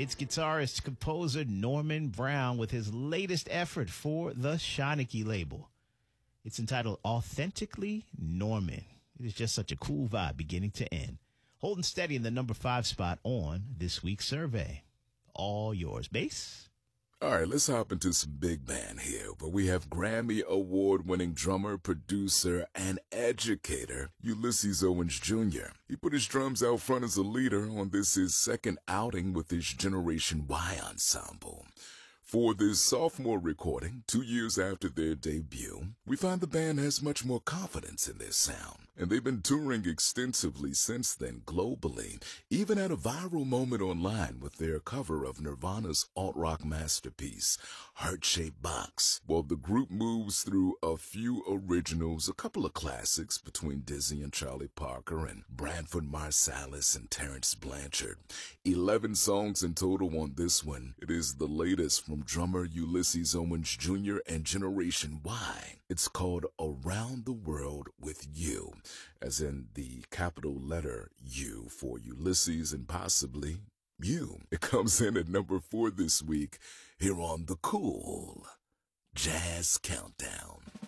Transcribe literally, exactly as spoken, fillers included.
It's guitarist composer Norman Brown with his latest effort for the Shanachie label. It's entitled Authentically Norman. It is just such a cool vibe beginning to end. Holding steady in the number five spot on this week's survey. All yours, Bass. All right, let's hop into some big band here, where we have Grammy Award-winning drummer, producer, and educator Ulysses Owens Junior He put his drums out front as a leader on this his second outing with his Generation Y ensemble. For this sophomore recording, two years after their debut, we find the band has much more confidence in their sound, and they've been touring extensively since then globally, even at a viral moment online with their cover of Nirvana's alt-rock masterpiece, Heart-Shaped Box, while the group moves through a few originals, a couple of classics between Dizzy and Charlie Parker and Branford Marsalis and Terrence Blanchard. Eleven songs in total on this one. It is the latest from drummer Ulysses Owens Junior and Generation Y. It's called Around the World with You, as in the capital letter U for Ulysses and possibly you. It comes in at number four this week here on the Cool Jazz Countdown.